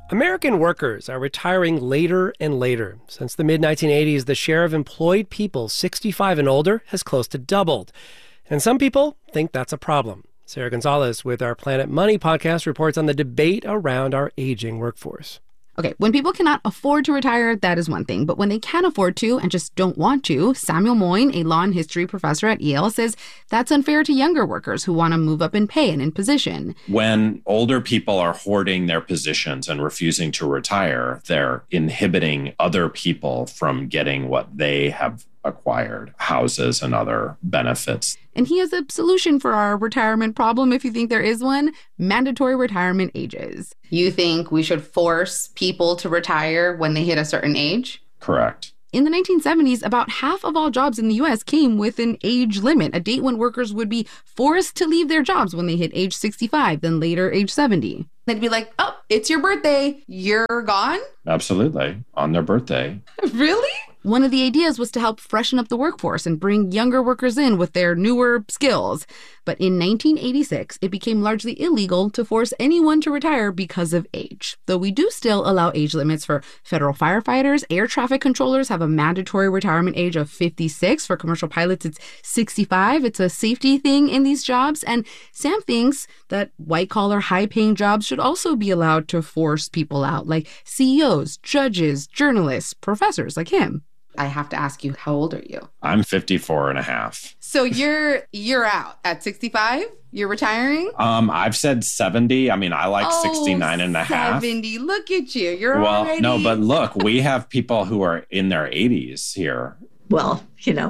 American workers are retiring later and later. Since the mid-1980s, the share of employed people 65 and older has close to doubled. And some people think that's a problem. Sarah Gonzalez with our Planet Money podcast reports on the debate around our aging workforce. Okay, when people cannot afford to retire, that is one thing. But when they can afford to and just don't want to, Samuel Moyn, a law and history professor at Yale, says that's unfair to younger workers who want to move up in pay and in position. When older people are hoarding their positions and refusing to retire, they're inhibiting other people from getting what they have acquired, houses and other benefits. And he has a solution for our retirement problem, if you think there is one: mandatory retirement ages. You think we should force people to retire when they hit a certain age? Correct. In the 1970s, about half of all jobs in the U.S. came with an age limit, a date when workers would be forced to leave their jobs when they hit age 65, then later age 70. They'd be like, oh, it's your birthday. You're gone? Absolutely. On their birthday. Really? One of the ideas was to help freshen up the workforce and bring younger workers in with their newer skills. But in 1986, it became largely illegal to force anyone to retire because of age. Though we do still allow age limits for federal firefighters. Air traffic controllers have a mandatory retirement age of 56. For commercial pilots, it's 65. It's a safety thing in these jobs. And Sam thinks that white-collar, high-paying jobs should also be allowed to force people out, like CEOs, judges, journalists, professors like him. I have to ask you, how old are you? I'm 54 and a half. So you're out at 65? You're retiring? I've said 70. I mean, I like 69 and a half. 70. Look at you. You're already... No, but look, we have people who are in their 80s here. Well,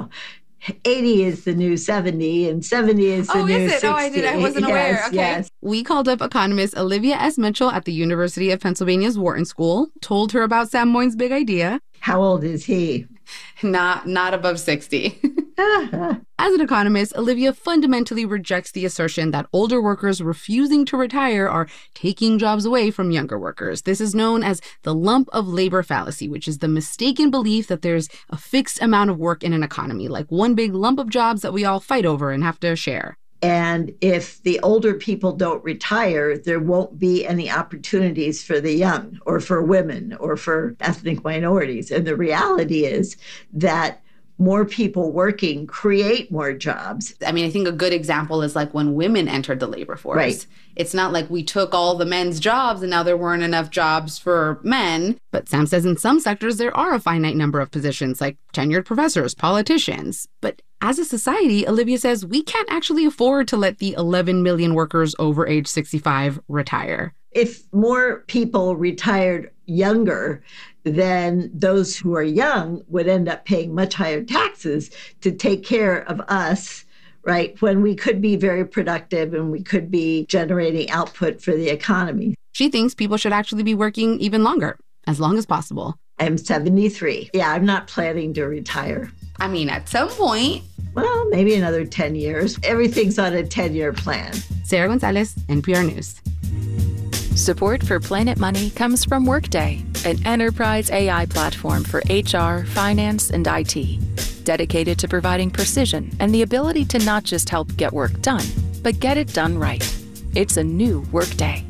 80 is the new 70 and 70 is the new 60. I wasn't aware. Okay. Yes. We called up economist Olivia S. Mitchell at the University of Pennsylvania's Wharton School, told her about Sam Moyn's big idea. How old is he? Not above 60. As an economist, Olivia fundamentally rejects the assertion that older workers refusing to retire are taking jobs away from younger workers. This is known as the lump of labor fallacy, which is the mistaken belief that there's a fixed amount of work in an economy, like one big lump of jobs that we all fight over and have to share. And if the older people don't retire, there won't be any opportunities for the young or for women or for ethnic minorities. And the reality is that more people working create more jobs. I mean, I think a good example is like when women entered the labor force. Right. It's not like we took all the men's jobs and now there weren't enough jobs for men. But Sam says in some sectors there are a finite number of positions, like tenured professors, politicians. But as a society, Olivia says we can't actually afford to let the 11 million workers over age 65 retire. If more people retired younger, then those who are young would end up paying much higher taxes to take care of us, right, when we could be very productive and we could be generating output for the economy. She thinks people should actually be working even longer, as long as possible. I'm 73. Yeah, I'm not planning to retire. I mean, at some point. Well, maybe another 10 years. Everything's on a 10-year plan. Sarah Gonzalez, NPR News. Support for Planet Money comes from Workday, an enterprise AI platform for HR, finance, and IT, dedicated to providing precision and the ability to not just help get work done, but get it done right. It's a new Workday.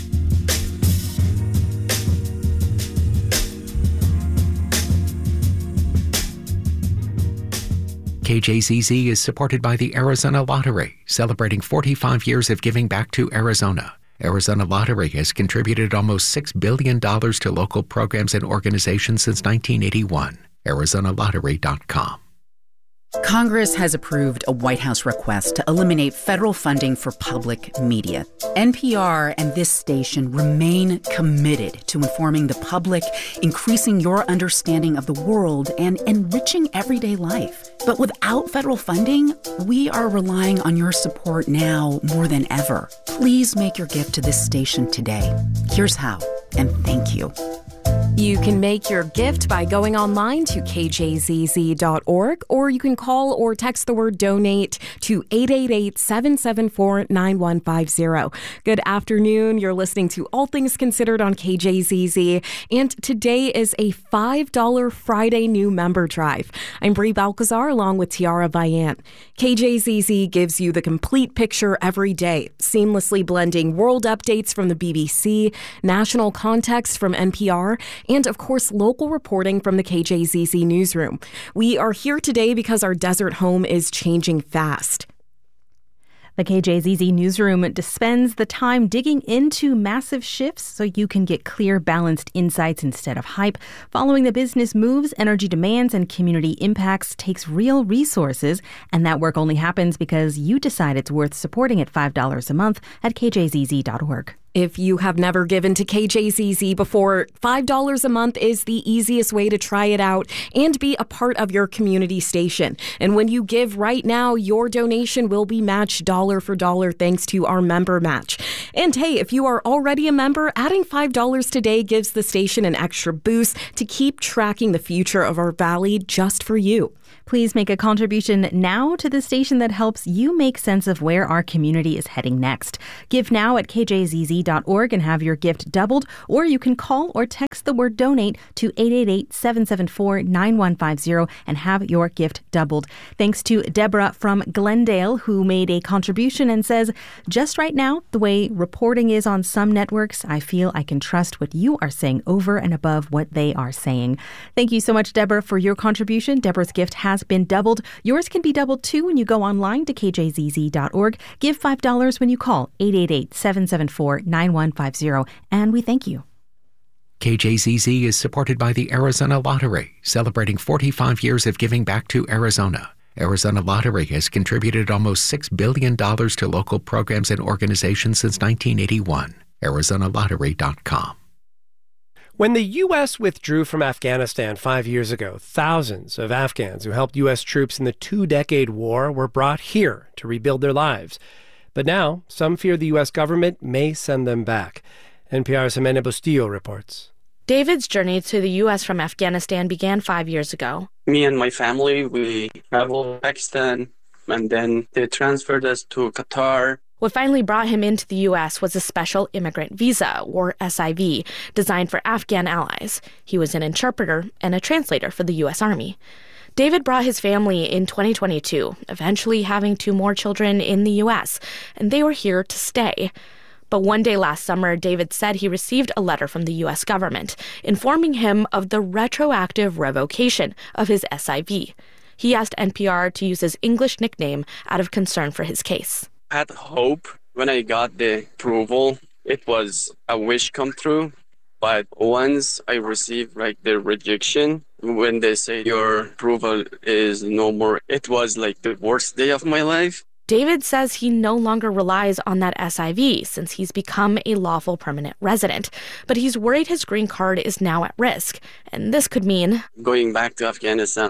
KJZZ is supported by the Arizona Lottery, celebrating 45 years of giving back to Arizona. Arizona Lottery has contributed almost $6 billion to local programs and organizations since 1981. ArizonaLottery.com. Congress has approved a White House request to eliminate federal funding for public media. NPR and this station remain committed to informing the public, increasing your understanding of the world, and enriching everyday life. But without federal funding, we are relying on your support now more than ever. Please make your gift to this station today. Here's how, and thank you. You can make your gift by going online to kjzz.org, or you can call or text the word donate to 888-774-9150. Good afternoon. You're listening to All Things Considered on KJZZ, and today is a $5 Friday new member drive. I'm Brie Balcazar along with Tiara Viant. KJZZ gives you the complete picture every day, seamlessly blending world updates from the BBC, national context from NPR, and of course, local reporting from the KJZZ newsroom. We are here today because our desert home is changing fast. The KJZZ newsroom spends the time digging into massive shifts so you can get clear, balanced insights instead of hype. Following the business moves, energy demands, and community impacts takes real resources, and that work only happens because you decide it's worth supporting at $5 a month at kjzz.org. If you have never given to KJZZ before, $5 a month is the easiest way to try it out and be a part of your community station. And when you give right now, your donation will be matched dollar for dollar thanks to our member match. And hey, if you are already a member, adding $5 today gives the station an extra boost to keep tracking the future of our valley just for you. Please make a contribution now to the station that helps you make sense of where our community is heading next. Give now at kjzz.org and have your gift doubled, or you can call or text the word donate to 888-774-9150 and have your gift doubled. Thanks to Deborah from Glendale, who made a contribution and says, just right now, the way reporting is on some networks, I feel I can trust what you are saying over and above what they are saying. Thank you so much, Deborah, for your contribution. Deborah's gift has been doubled. Yours can be doubled too when you go online to kjzz.org. Give $5 when you call 888-774-9150, and we thank you. KJZZ is supported by the Arizona Lottery, celebrating 45 years of giving back to Arizona. Arizona Lottery has contributed almost $6 billion to local programs and organizations since 1981. ArizonaLottery.com. When the U.S. withdrew from Afghanistan 5 years ago, thousands of Afghans who helped U.S. troops in the two-decade war were brought here to rebuild their lives. But now, some fear the U.S. government may send them back. NPR's Jimena Bustillo reports. David's journey to the U.S. from Afghanistan began 5 years ago. Me and my family, we traveled to Pakistan, and then they transferred us to Qatar. What finally brought him into the U.S. was a special immigrant visa, or SIV, designed for Afghan allies. He was an interpreter and a translator for the U.S. Army. David brought his family in 2022, eventually having 2 more children in the U.S., and they were here to stay. But one day last summer, David said he received a letter from the U.S. government informing him of the retroactive revocation of his SIV. He asked NPR to use his English nickname out of concern for his case. I had hope when I got the approval. It was a wish come true. But once I received the rejection, when they say your approval is no more, it was the worst day of my life. David says he no longer relies on that SIV since he's become a lawful permanent resident. But he's worried his green card is now at risk. And this could mean going back to Afghanistan.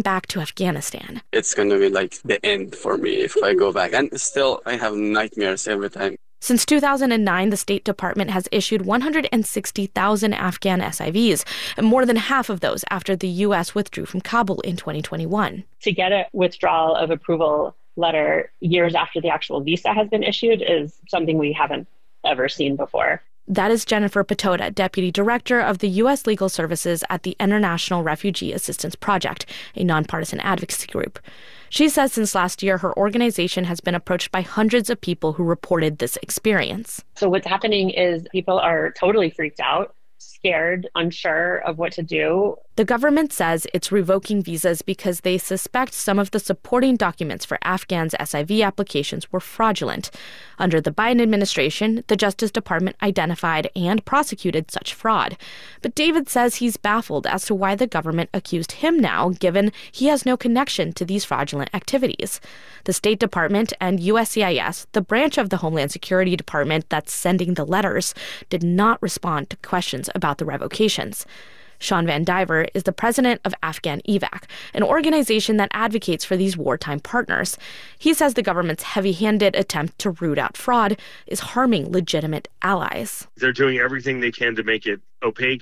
It's going to be the end for me if I go back. And still, I have nightmares every time. Since 2009, the State Department has issued 160,000 Afghan SIVs, and more than half of those after the U.S. withdrew from Kabul in 2021. To get a withdrawal of approval letter years after the actual visa has been issued is something we haven't ever seen before. That is Jennifer Patoda, Deputy Director of the U.S. Legal Services at the International Refugee Assistance Project, a nonpartisan advocacy group. She says since last year, her organization has been approached by hundreds of people who reported this experience. So what's happening is people are totally freaked out, scared, unsure of what to do. The government says it's revoking visas because they suspect some of the supporting documents for Afghans' SIV applications were fraudulent. Under the Biden administration, the Justice Department identified and prosecuted such fraud. But David says he's baffled as to why the government accused him now, given he has no connection to these fraudulent activities. The State Department and USCIS, the branch of the Homeland Security Department that's sending the letters, did not respond to questions about the revocations. Sean Van Diver is the president of Afghan EVAC, an organization that advocates for these wartime partners. He says the government's heavy-handed attempt to root out fraud is harming legitimate allies. They're doing everything they can to make it opaque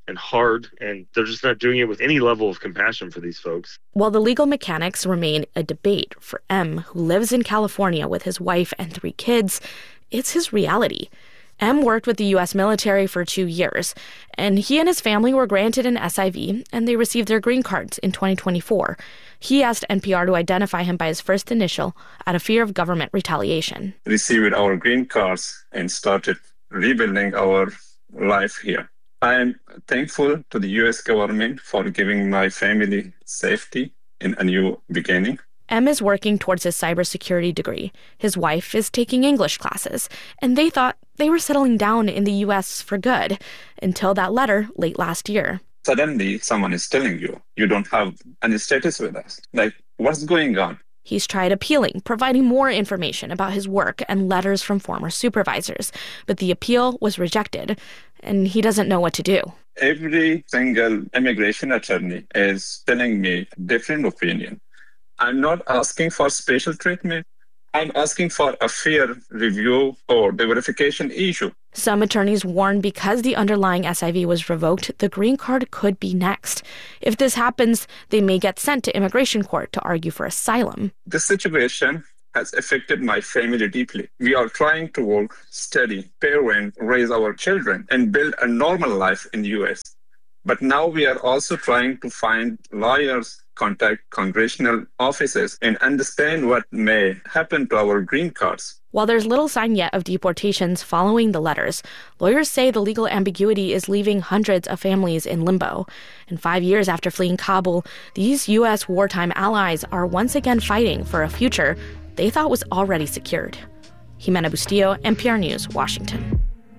and hard, and they're just not doing it with any level of compassion for these folks. While the legal mechanics remain a debate for M, who lives in California with his wife and 3 kids, it's his reality. M worked with the U.S. military for 2 years, and he and his family were granted an SIV, and they received their green cards in 2024. He asked NPR to identify him by his first initial out of fear of government retaliation. Received our green cards and started rebuilding our life here. I am thankful to the U.S. government for giving my family safety in a new beginning. M is working towards his cybersecurity degree. His wife is taking English classes, and they thought they were settling down in the U.S. for good until that letter late last year. Suddenly, someone is telling you, you don't have any status with us. Like, what's going on? He's tried appealing, providing more information about his work and letters from former supervisors, but the appeal was rejected, and he doesn't know what to do. Every single immigration attorney is telling me a different opinion. I'm not asking for special treatment. I'm asking for a fair review or the verification issue. Some attorneys warn because the underlying SIV was revoked, the green card could be next. If this happens, they may get sent to immigration court to argue for asylum. This situation has affected my family deeply. We are trying to work, study, pay rent, raise our children, and build a normal life in the U.S. But now we are also trying to find lawyers, contact congressional offices, and understand what may happen to our green cards. While there's little sign yet of deportations following the letters, lawyers say the legal ambiguity is leaving hundreds of families in limbo. And 5 years after fleeing Kabul, these U.S. wartime allies are once again fighting for a future they thought was already secured. Jimena Bustillo, NPR News, Washington.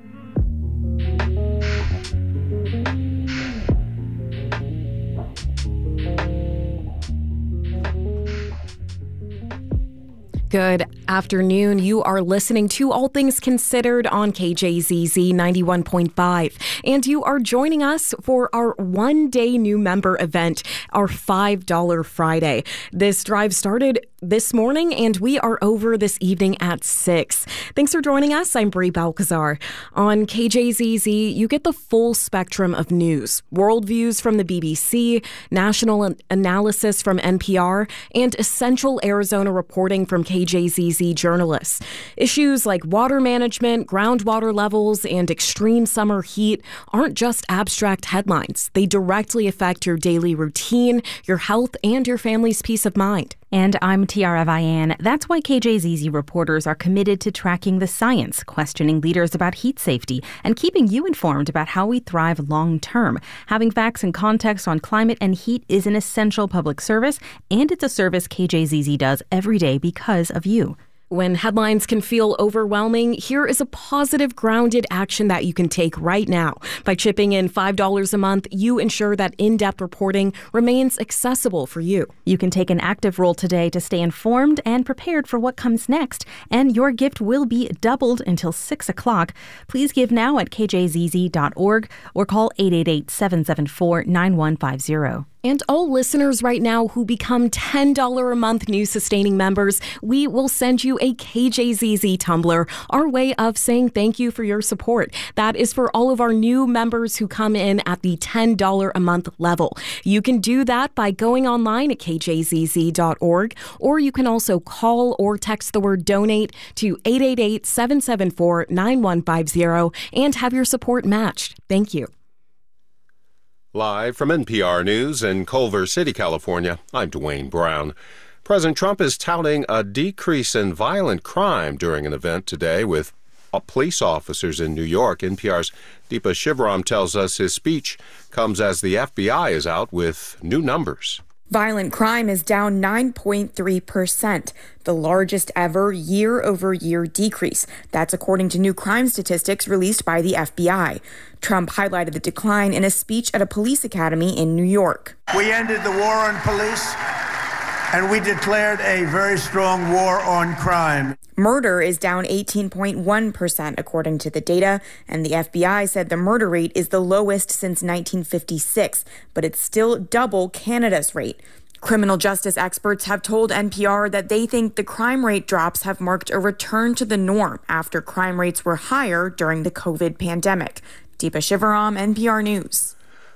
Good afternoon. You are listening to All Things Considered on KJZZ 91.5. And you are joining us for our one-day new member event, our $5 Friday. This drive started this morning, and we are over this evening at 6. Thanks for joining us. I'm Brie Balcazar. On KJZZ, you get the full spectrum of news, worldviews from the BBC, national analysis from NPR, and essential Arizona reporting from KJZZ journalists. Issues like water management, groundwater levels, and extreme summer heat aren't just abstract headlines. They directly affect your daily routine, your health, and your family's peace of mind. And I'm Tiara Vian. That's why KJZZ reporters are committed to tracking the science, questioning leaders about heat safety, and keeping you informed about how we thrive long term. Having facts and context on climate and heat is an essential public service, and it's a service KJZZ does every day because of you. When headlines can feel overwhelming, here is a positive, grounded action that you can take right now. By chipping in $5 a month, you ensure that in-depth reporting remains accessible for you. You can take an active role today to stay informed and prepared for what comes next, and your gift will be doubled until 6 o'clock. Please give now at kjzz.org or call 888-774-9150. And all listeners right now who become $10 a month new sustaining members, we will send you a KJZZ tumbler, our way of saying thank you for your support. That is for all of our new members who come in at the $10 a month level. You can do that by going online at kjzz.org, or you can also call or text the word donate to 888-774-9150 and have your support matched. Thank you. Live from NPR News in Culver City, California, I'm Dwayne Brown. President Trump is touting a decrease in violent crime during an event today with police officers in New York. NPR's Deepa Shivaram tells us his speech comes as the FBI is out with new numbers. Violent crime is down 9.3%, the largest ever year-over-year decrease. That's according to new crime statistics released by the FBI. Trump highlighted the decline in a speech at a police academy in New York. We ended the war on police, and we declared a very strong war on crime. Murder is down 18.1%, according to the data, and the FBI said the murder rate is the lowest since 1956, but it's still double Canada's rate. Criminal justice experts have told NPR that they think the crime rate drops have marked a return to the norm after crime rates were higher during the COVID pandemic. Deepa Shivaram, NPR News.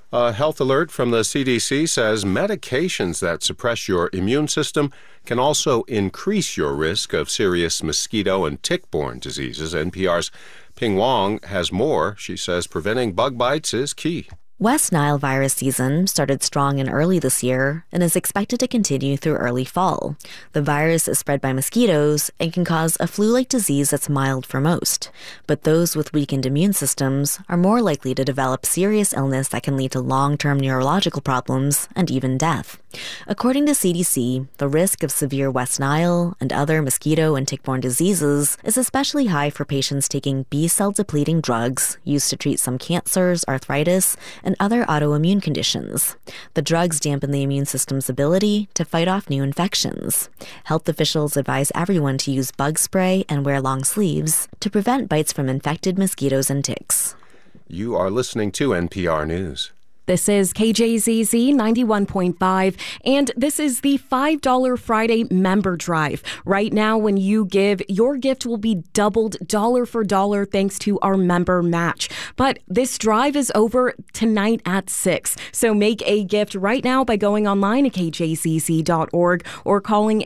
A health alert from the CDC says medications that suppress your immune system can also increase your risk of serious mosquito and tick-borne diseases. NPR's Ping Wong has more. She says preventing bug bites is key. West Nile virus season started strong and early this year and is expected to continue through early fall. The virus is spread by mosquitoes and can cause a flu-like disease that's mild for most. But those with weakened immune systems are more likely to develop serious illness that can lead to long-term neurological problems and even death. According to CDC, the risk of severe West Nile and other mosquito and tick-borne diseases is especially high for patients taking B-cell depleting drugs used to treat some cancers, arthritis, and other autoimmune conditions. The drugs dampen the immune system's ability to fight off new infections. Health officials advise everyone to use bug spray and wear long sleeves to prevent bites from infected mosquitoes and ticks. You are listening to NPR News. This is KJZZ 91.5, and this is the $5 Friday member drive. Right now, when you give, your gift will be doubled dollar for dollar thanks to our member match. But this drive is over tonight at 6. So make a gift right now by going online at kjzz.org or calling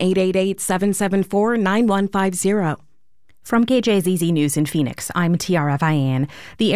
888-774-9150. From KJZZ News in Phoenix, I'm Tiara Vian. The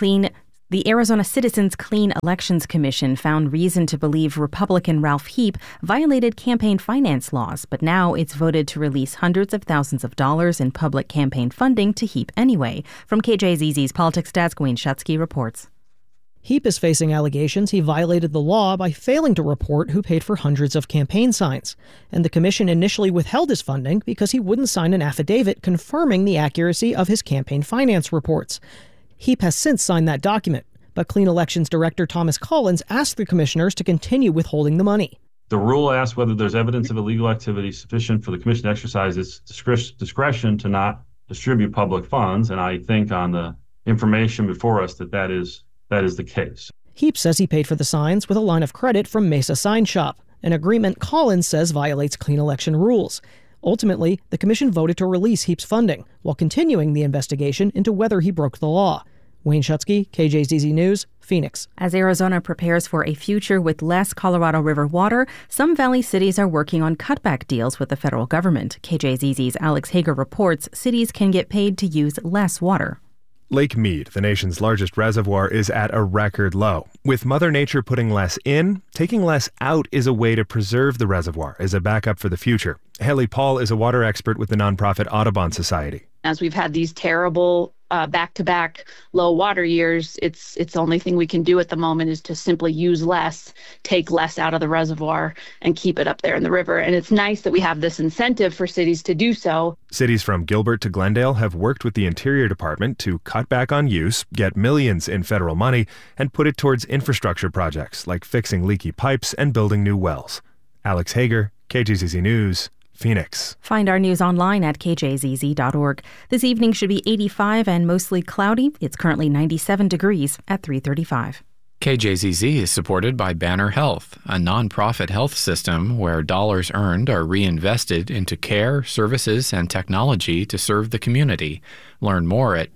Arizona Citizens Clean Elections Commission found reason to believe Republican Ralph Heap violated campaign finance laws, but now it's voted to release hundreds of thousands of dollars in public campaign funding to Heap anyway. From KJZZ's Politics Desk, Wayne Shutsky reports. Heap is facing allegations he violated the law by failing to report who paid for hundreds of campaign signs. And the commission initially withheld his funding because he wouldn't sign an affidavit confirming the accuracy of his campaign finance reports. Heap has since signed that document, but Clean Elections Director Thomas Collins asked the commissioners to continue withholding the money. The rule asks whether there's evidence of illegal activity sufficient for the commission to exercise its discretion to not distribute public funds, and I think on the information before us that is the case. Heap says he paid for the signs with a line of credit from Mesa Sign Shop, an agreement Collins says violates clean election rules. Ultimately, the commission voted to release Heap's funding, while continuing the investigation into whether he broke the law. Wayne Shutsky, KJZZ News, Phoenix. As Arizona prepares for a future with less Colorado River water, some valley cities are working on cutback deals with the federal government. KJZZ's Alex Hager reports cities can get paid to use less water. Lake Mead, the nation's largest reservoir, is at a record low. With Mother Nature putting less in, taking less out is a way to preserve the reservoir as a backup for the future. Haley Paul is a water expert with the nonprofit Audubon Society. As we've had these terrible back-to-back low water years, it's the only thing we can do at the moment is to simply use less, take less out of the reservoir, and keep it up there in the river. And it's nice that we have this incentive for cities to do so. Cities from Gilbert to Glendale have worked with the Interior Department to cut back on use, get millions in federal money, and put it towards infrastructure projects like fixing leaky pipes and building new wells. Alex Hager, KJZZ News, Phoenix. Find our news online at kjzz.org. This evening should be 85 and mostly cloudy. It's currently 97 degrees at 3:35. KJZZ is supported by Banner Health, a nonprofit health system where dollars earned are reinvested into care, services, and technology to serve the community. Learn more at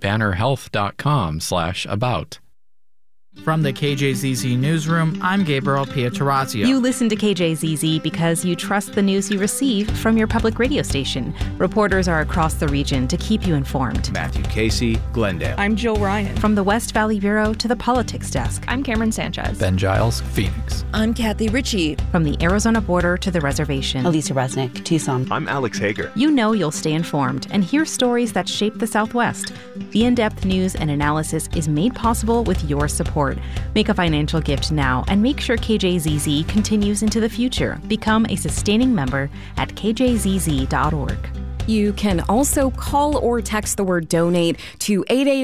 bannerhealth.com/about. From the KJZZ Newsroom, I'm Gabriel Pietrorazio. You listen to KJZZ because you trust the news you receive from your public radio station. Reporters are across the region to keep you informed. Matthew Casey, Glendale. I'm Jill Ryan. From the West Valley Bureau to the Politics Desk. I'm Cameron Sanchez. Ben Giles, Phoenix. I'm Kathy Ritchie. From the Arizona border to the reservation. Elisa Resnick, Tucson. I'm Alex Hager. You know you'll stay informed and hear stories that shape the Southwest. The in-depth news and analysis is made possible with your support. Make a financial gift now and make sure KJZZ continues into the future. Become a sustaining member at kjzz.org. You can also call or text the word donate to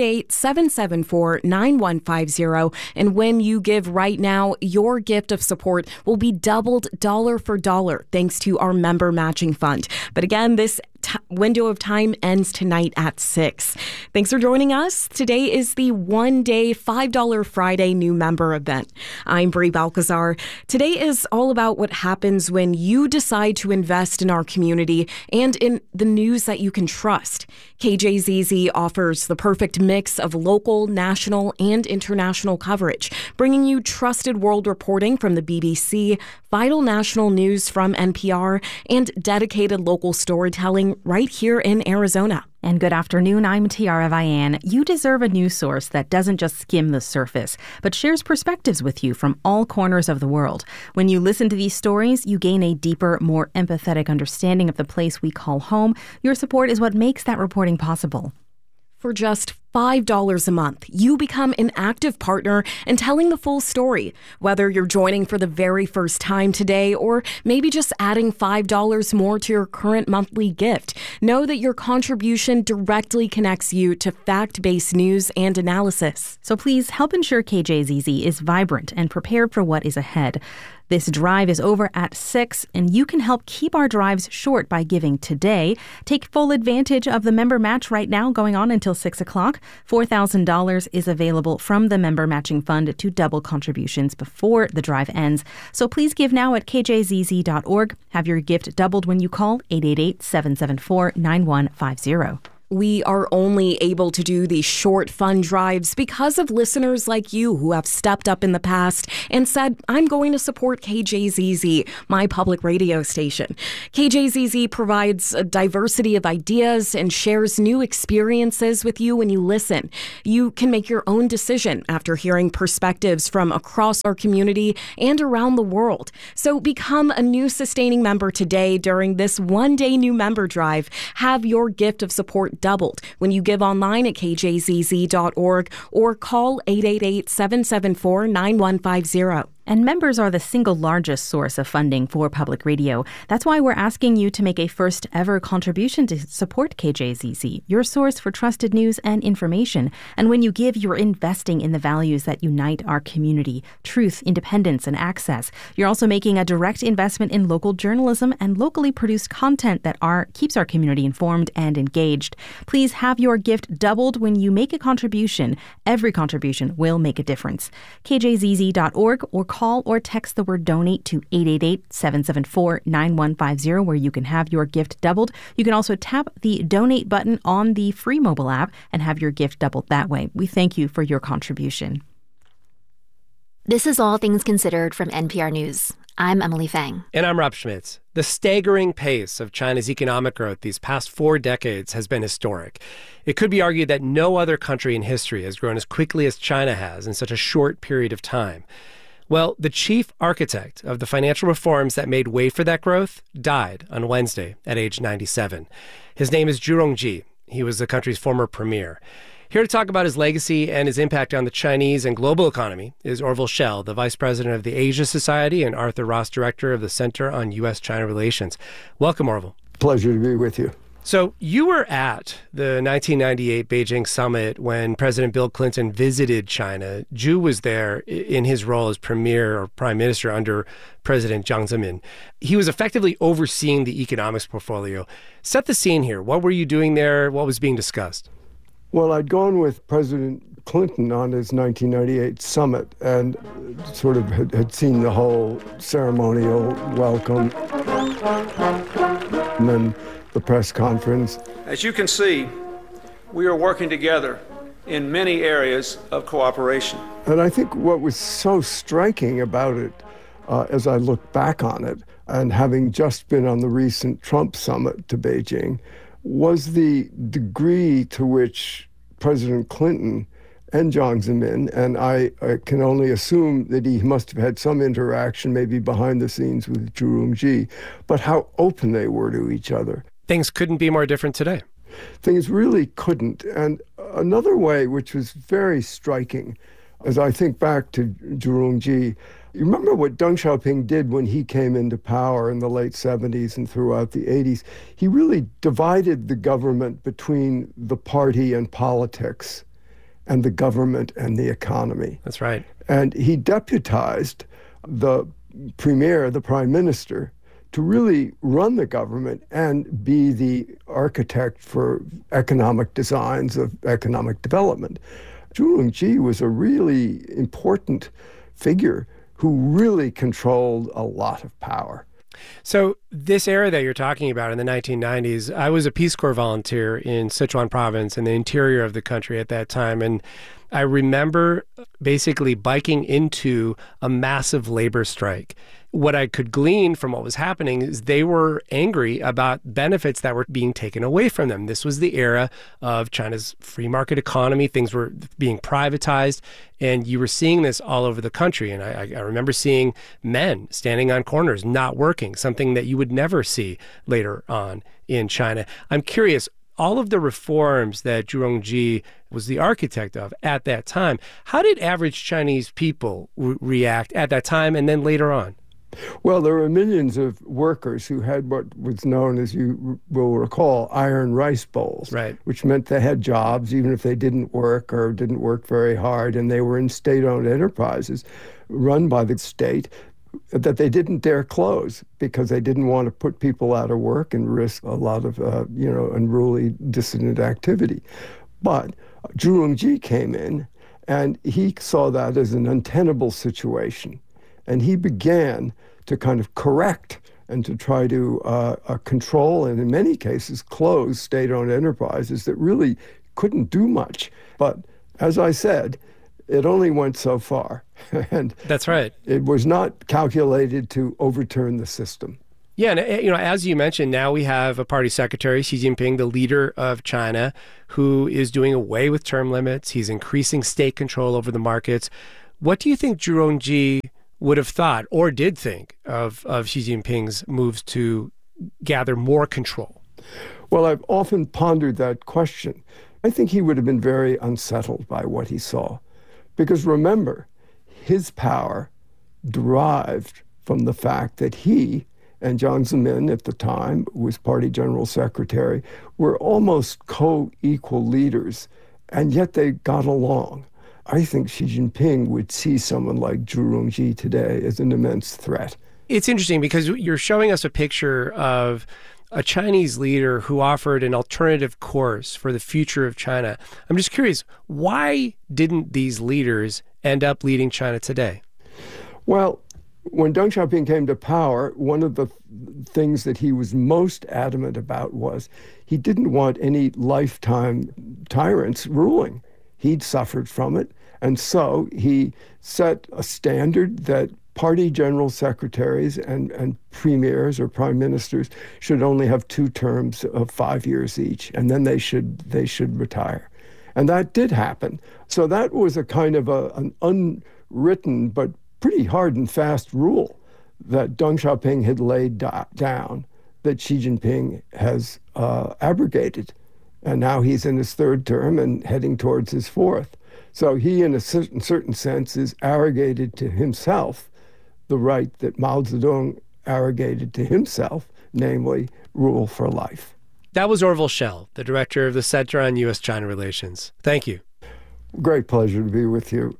888-774-9150. And when you give right now, your gift of support will be doubled dollar for dollar thanks to our member matching fund. But again, this window of time ends tonight at 6. Thanks for joining us. Today is the one-day $5 Friday new member event. I'm Brie Balcazar. Today is all about what happens when you decide to invest in our community and in the news that you can trust. KJZZ offers the perfect mix of local, national, and international coverage, bringing you trusted world reporting from the BBC, vital national news from NPR, and dedicated local storytelling right here in Arizona. And good afternoon, I'm Tiara Vian. You deserve a news source that doesn't just skim the surface, but shares perspectives with you from all corners of the world. When you listen to these stories, you gain a deeper, more empathetic understanding of the place we call home. Your support is what makes that reporting possible. For just $5 a month, you become an active partner in telling the full story. Whether you're joining for the very first time today or maybe just adding $5 more to your current monthly gift, know that your contribution directly connects you to fact-based news and analysis. So please help ensure KJZZ is vibrant and prepared for what is ahead. This drive is over at 6, and you can help keep our drives short by giving today. Take full advantage of the member match right now going on until 6 o'clock. $4,000 is available from the member matching fund to double contributions before the drive ends. So please give now at kjzz.org. Have your gift doubled when you call 888-774-9150. We are only able to do these short fund drives because of listeners like you who have stepped up in the past and said, I'm going to support KJZZ, my public radio station. KJZZ provides a diversity of ideas and shares new experiences with you when you listen. You can make your own decision after hearing perspectives from across our community and around the world. So become a new sustaining member today during this one-day new member drive. Have your gift of support doubled when you give online at kjzz.org or call 888-774-9150. And members are the single largest source of funding for public radio. That's why we're asking you to make a first ever contribution to support KJZZ, your source for trusted news and information. And when you give, you're investing in the values that unite our community: truth, independence, and access. You're also making a direct investment in local journalism and locally produced content that keeps our community informed and engaged. Please have your gift doubled when you make a contribution. Every contribution will make a difference. KJZZ.org or call or text the word donate to 888-774-9150 where you can have your gift doubled. You can also tap the donate button on the free mobile app and have your gift doubled that way. We thank you for your contribution. This is All Things Considered from NPR News. I'm Emily Fang. And I'm Rob Schmitz. The staggering pace of China's economic growth these past 4 decades has been historic. It could be argued that no other country in history has grown as quickly as China has in such a short period of time. Well, the chief architect of the financial reforms that made way for that growth died on Wednesday at age 97. His name is Zhu Rongji. He was the country's former premier. Here to talk about his legacy and his impact on the Chinese and global economy is Orville Schell, the vice president of the Asia Society and Arthur Ross, director of the Center on U.S.-China Relations. Welcome, Orville. Pleasure to be with you. So you were at the 1998 Beijing summit when President Bill Clinton visited China. Zhu was there in his role as premier or prime minister under President Jiang Zemin. He was effectively overseeing the economics portfolio. Set the scene here. What were you doing there? What was being discussed? Well, I'd gone with President Clinton on his 1998 summit and sort of had seen the whole ceremonial welcome and then the press conference. As you can see, we are working together in many areas of cooperation. And I think what was so striking about it, as I look back on it, and having just been on the recent Trump summit to Beijing, was the degree to which President Clinton and Jiang Zemin, and I can only assume that he must have had some interaction maybe behind the scenes with Zhu Rongji, but how open they were to each other. Things couldn't be more different today. Things really couldn't. And another way, which was very striking, as I think back to Zhu Rongji, you remember what Deng Xiaoping did when he came into power in the late 70s and throughout the 80s? He really divided the government between the party and politics and the government and the economy. That's right. And he deputized the premier, the prime minister, to really run the government and be the architect for economic designs of economic development. Zhu Rongji was a really important figure who really controlled a lot of power. So this era that you're talking about in the 1990s, I was a Peace Corps volunteer in Sichuan province in the interior of the country at that time. And I remember basically biking into a massive labor strike. What I could glean from what was happening is they were angry about benefits that were being taken away from them. This was the era of China's free market economy. Things were being privatized, and you were seeing this all over the country. And I remember seeing men standing on corners, not working, something that you would never see later on in China. I'm curious, all of the reforms that Zhu Rongji was the architect of at that time, how did average Chinese people react at that time and then later on? Well, there were millions of workers who had what was known, as you will recall, iron rice bowls, right, which meant they had jobs even if they didn't work or didn't work very hard, and they were in state-owned enterprises run by the state that they didn't dare close because they didn't want to put people out of work and risk a lot of, unruly dissident activity. But Zhu Rongji came in, and he saw that as an untenable situation. And he began to kind of correct and to try to control and in many cases close state-owned enterprises that really couldn't do much. But as I said, it only went so far. And that's right. It was not calculated to overturn the system. Yeah, and as you mentioned, now we have a party secretary, Xi Jinping, the leader of China, who is doing away with term limits. He's increasing state control over the markets. What do you think Zhu Rongji would have thought or did think of Xi Jinping's moves to gather more control? Well, I've often pondered that question. I think he would have been very unsettled by what he saw. Because remember, his power derived from the fact that he and Jiang Zemin at the time, who was party general secretary, were almost co-equal leaders, and yet they got along. I think Xi Jinping would see someone like Zhu Rongji today as an immense threat. It's interesting because you're showing us a picture of a Chinese leader who offered an alternative course for the future of China. I'm just curious, why didn't these leaders end up leading China today? Well, when Deng Xiaoping came to power, one of the things that he was most adamant about was he didn't want any lifetime tyrants ruling. He'd suffered from it, and so he set a standard that party general secretaries and premiers or prime ministers should only have 2 terms of 5 years each, and then they should retire. And that did happen. So that was a kind of an unwritten but pretty hard and fast rule that Deng Xiaoping had laid down that Xi Jinping has abrogated. And now he's in his 3rd term and heading towards his 4th. So he, in a certain sense, is arrogated to himself the right that Mao Zedong arrogated to himself, namely rule for life. That was Orville Schell, the director of the Center on U.S.-China Relations. Thank you. Great pleasure to be with you.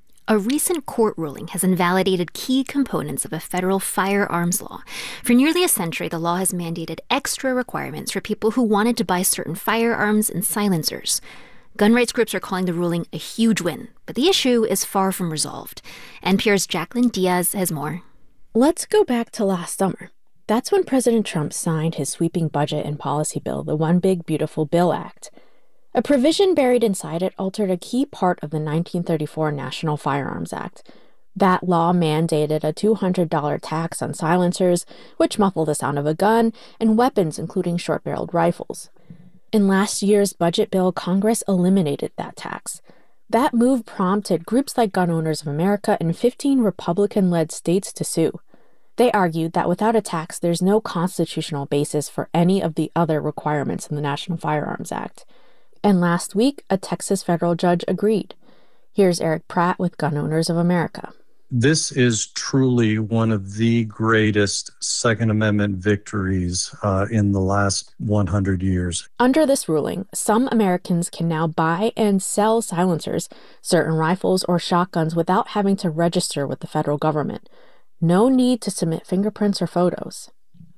A recent court ruling has invalidated key components of a federal firearms law. For nearly a century, the law has mandated extra requirements for people who wanted to buy certain firearms and silencers. Gun rights groups are calling the ruling a huge win, but the issue is far from resolved. NPR's Jacqueline Diaz has more. Let's go back to last summer. That's when President Trump signed his sweeping budget and policy bill, the One Big Beautiful Bill Act. A provision buried inside it altered a key part of the 1934 National Firearms Act. That law mandated a $200 tax on silencers, which muffle the sound of a gun, and weapons, including short-barreled rifles. In last year's budget bill, Congress eliminated that tax. That move prompted groups like Gun Owners of America and 15 Republican-led states to sue. They argued that without a tax, there's no constitutional basis for any of the other requirements in the National Firearms Act. And last week, a Texas federal judge agreed. Here's Eric Pratt with Gun Owners of America. This is truly one of the greatest Second Amendment victories in the last 100 years. Under this ruling, some Americans can now buy and sell silencers, certain rifles or shotguns without having to register with the federal government. No need to submit fingerprints or photos.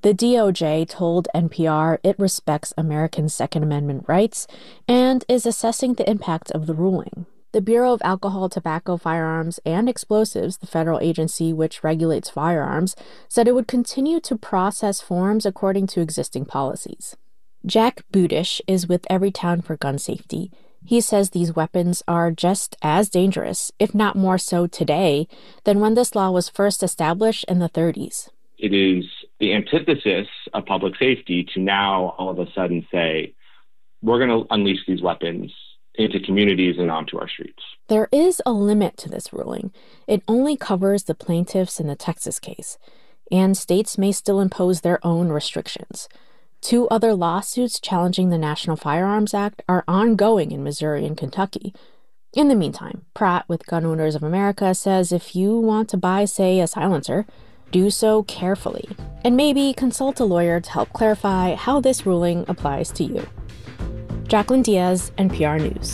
The DOJ told NPR it respects Americans' Second Amendment rights and is assessing the impact of the ruling. The Bureau of Alcohol, Tobacco, Firearms, and Explosives, the federal agency which regulates firearms, said it would continue to process forms according to existing policies. Jack Budish is with Everytown for Gun Safety. He says these weapons are just as dangerous, if not more so today, than when this law was first established in the 30s. It is the antithesis of public safety to now all of a sudden say, we're going to unleash these weapons into communities and onto our streets. There is a limit to this ruling. It only covers the plaintiffs in the Texas case, and states may still impose their own restrictions. 2 other lawsuits challenging the National Firearms Act are ongoing in Missouri and Kentucky. In the meantime, Pratt with Gun Owners of America says if you want to buy, say, a silencer, do so carefully, and maybe consult a lawyer to help clarify how this ruling applies to you. Jacqueline Diaz, NPR News.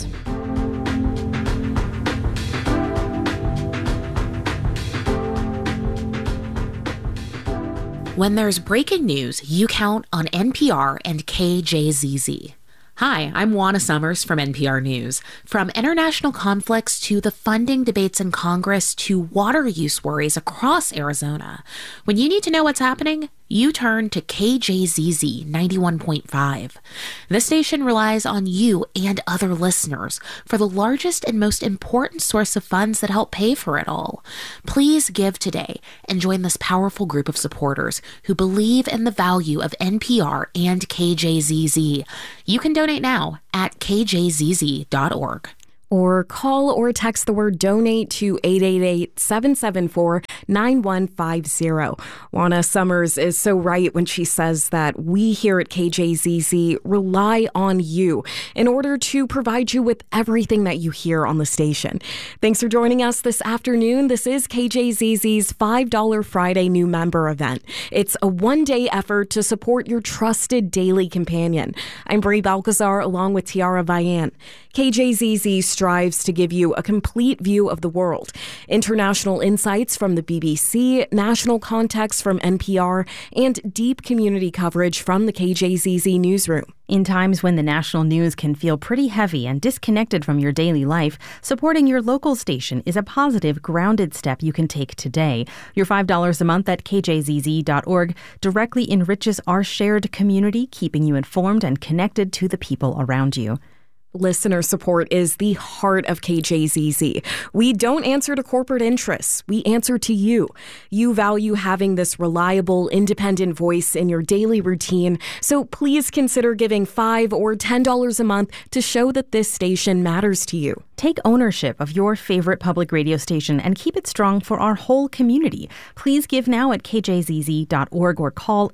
When there's breaking news, you count on NPR and KJZZ. Hi, I'm Juana Summers from NPR News. From international conflicts to the funding debates in Congress to water use worries across Arizona, when you need to know what's happening, you turn to KJZZ 91.5. This station relies on you and other listeners for the largest and most important source of funds that help pay for it all. Please give today and join this powerful group of supporters who believe in the value of NPR and KJZZ. You can donate now at kjzz.org. Or call or text the word donate to 888-774-9150. Juana Summers is so right when she says that we here at KJZZ rely on you in order to provide you with everything that you hear on the station. Thanks for joining us this afternoon. This is KJZZ's $5 Friday new member event. It's a one-day effort to support your trusted daily companion. I'm Brie Balcazar along with Tiara Vian. KJZZ strives to give you a complete view of the world. International insights from the BBC, national context from NPR, and deep community coverage from the KJZZ newsroom. In times when the national news can feel pretty heavy and disconnected from your daily life, supporting your local station is a positive, grounded step you can take today. Your $5 a month at kjzz.org directly enriches our shared community, keeping you informed and connected to the people around you. Listener support is the heart of KJZZ. We don't answer to corporate interests. We answer to you. You value having this reliable, independent voice in your daily routine, so please consider giving $5 or $10 a month to show that this station matters to you. Take ownership of your favorite public radio station and keep it strong for our whole community. Please give now at kjzz.org or call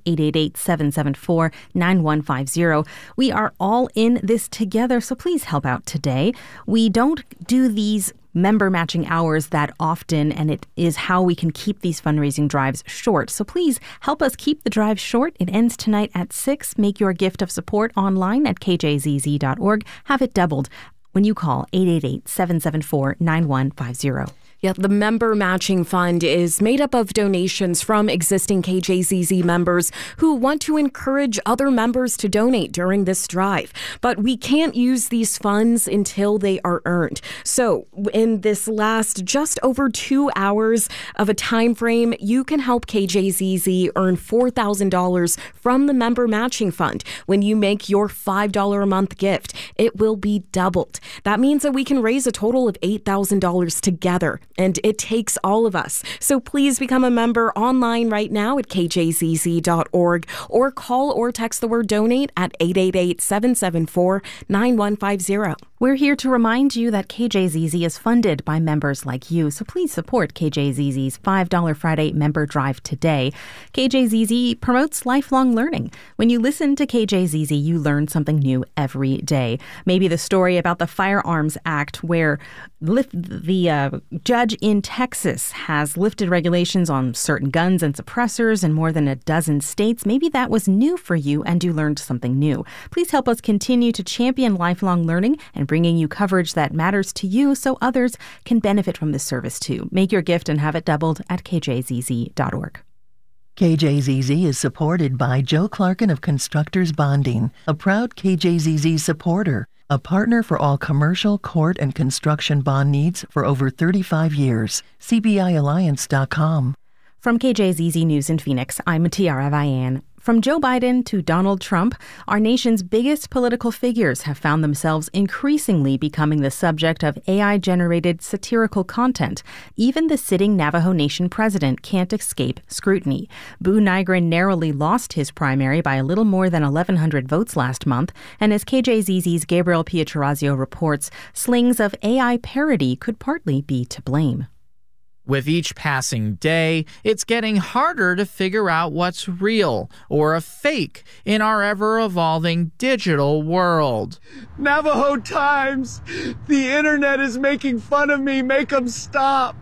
888-774-9150. We are all in this together, so please help out today. We don't do these member matching hours that often, and it is how we can keep these fundraising drives short. So please help us keep the drive short. It ends tonight at 6. Make your gift of support online at kjzz.org. Have it doubled when you call 888-774-9150. Yeah, the Member Matching Fund is made up of donations from existing KJZZ members who want to encourage other members to donate during this drive. But we can't use these funds until they are earned. So in this last just over 2 hours of a time frame, you can help KJZZ earn $4,000 from the Member Matching Fund. When you make your $5 a month gift, it will be doubled. That means that we can raise a total of $8,000 together. And it takes all of us. So please become a member online right now at kjzz.org or call or text the word donate at 888-774-9150. We're here to remind you that KJZZ is funded by members like you, so please support KJZZ's $5 Friday member drive today. KJZZ promotes lifelong learning. When you listen to KJZZ, you learn something new every day. Maybe the story about the Firearms Act, where the judge in Texas has lifted regulations on certain guns and suppressors in more than a dozen states. Maybe that was new for you and you learned something new. Please help us continue to champion lifelong learning and bringing you coverage that matters to you so others can benefit from this service too. Make your gift and have it doubled at kjzz.org. KJZZ is supported by Joe Clarkin of Constructors Bonding, a proud KJZZ supporter, a partner for all commercial, court, and construction bond needs for over 35 years. CBIAlliance.com. From KJZZ News in Phoenix, I'm Tiara Vian. From Joe Biden to Donald Trump, our nation's biggest political figures have found themselves increasingly becoming the subject of AI-generated satirical content. Even the sitting Navajo Nation president can't escape scrutiny. Boo Nygren narrowly lost his primary by a little more than 1,100 votes last month, and as KJZZ's Gabriel Pietrorazio reports, slings of AI parody could partly be to blame. With each passing day, it's getting harder to figure out what's real or a fake in our ever-evolving digital world. Navajo Times! The internet is making fun of me. Make them stop.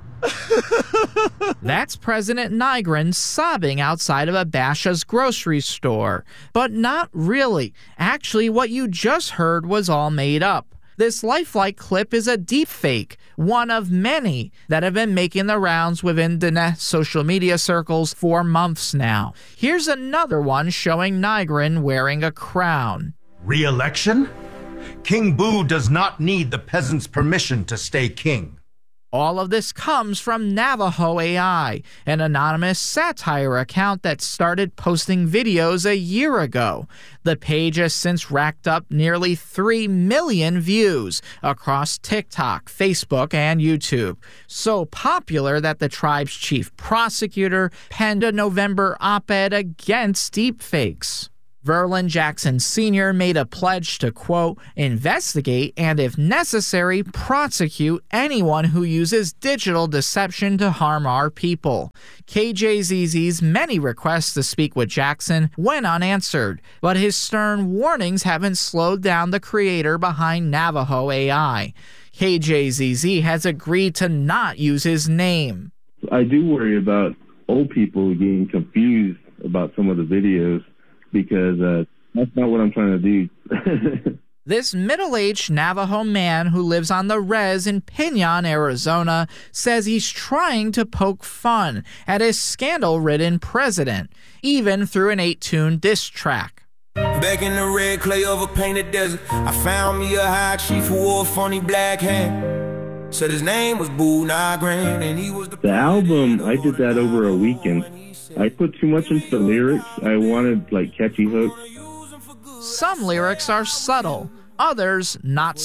That's President Nygren sobbing outside of a Basha's grocery store. But not really. Actually, what you just heard was all made up. This lifelike clip is a deepfake, one of many that have been making the rounds within Diné social media circles for months now. Here's another one showing Nygren wearing a crown. Re-election? King Boo does not need the peasants' permission to stay king. All of this comes from Navajo AI, an anonymous satire account that started posting videos a year ago. The page has since racked up nearly 3 million views across TikTok, Facebook, and YouTube. So popular that the tribe's chief prosecutor penned a November op-ed against deepfakes. Verlin Jackson Sr. made a pledge to, quote, investigate and, if necessary, prosecute anyone who uses digital deception to harm our people. KJZZ's many requests to speak with Jackson went unanswered, but his stern warnings haven't slowed down the creator behind Navajo AI. KJZZ has agreed to not use his name. I do worry about old people getting confused about some of the videos, because that's not what I'm trying to do. This middle-aged Navajo man who lives on the res in Pinon, Arizona, says he's trying to poke fun at his scandal-ridden president, even through an 8-tune diss track. Back in the red clay of a painted desert, I found me a high chief who wore a funny black hat. Said his name was Boo Nygren, and he was the album. I did that over a weekend. I put too much into the lyrics. I wanted, catchy hooks. Some lyrics are subtle, others not